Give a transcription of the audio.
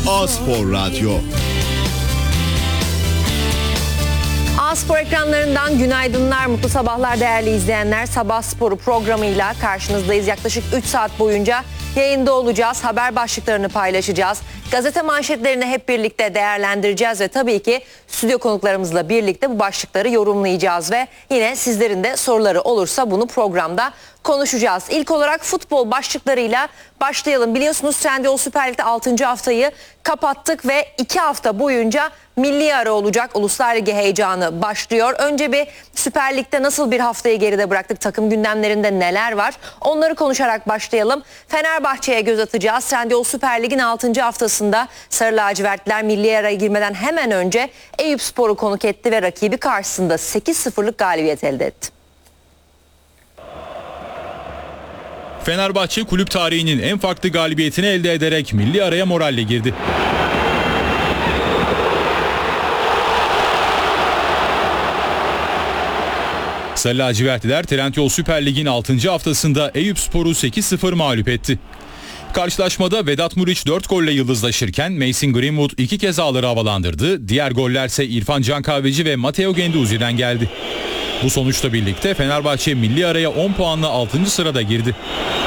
A-Spor Radyo. A-Spor ekranlarından günaydınlar, mutlu sabahlar değerli izleyenler. Sabah Sporu programıyla karşınızdayız. Yaklaşık 3 saat boyunca yayında olacağız. Haber başlıklarını paylaşacağız. Gazete manşetlerini hep birlikte değerlendireceğiz ve tabii ki stüdyo konuklarımızla birlikte bu başlıkları yorumlayacağız ve yine sizlerin de soruları olursa bunu programda konuşacağız. İlk olarak futbol başlıklarıyla başlayalım. Biliyorsunuz Trendyol Süper Lig'de 6. haftayı kapattık ve 2 hafta boyunca milli ara olacak. Uluslar Ligi heyecanı başlıyor. Önce bir Süper Lig'de nasıl bir haftayı geride bıraktık? Takım gündemlerinde neler var? Onları konuşarak başlayalım. Fenerbahçe'ye göz atacağız. Trendyol Süper Lig'in 6. haftasında Sarı Lacivertliler milli araya girmeden hemen önce Eyüpspor'u konuk etti ve rakibi karşısında 8-0'lık galibiyet elde etti. Fenerbahçe kulüp tarihinin en farklı galibiyetini elde ederek milli araya moralle girdi. Sarı lacivertliler Trendyol Süper Lig'in 6. haftasında Eyüpspor'u 8-0 mağlup etti. Karşılaşmada Vedat Muriç 4 golle yıldızlaşırken Mason Greenwood 2 kez ağları havalandırdı. Diğer gollerse İrfan Can Kahveci ve Matteo Guendouzi'den geldi. Bu sonuçla birlikte Fenerbahçe milli araya 10 puanla 6. sırada girdi.